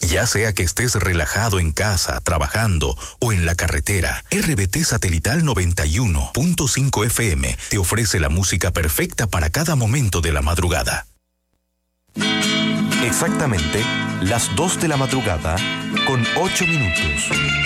Ya sea que estés relajado en casa, trabajando o en la carretera, RBT Satelital 91.5 FM te ofrece la música perfecta para cada momento de la madrugada. Exactamente las 2 de la madrugada con 8 minutos.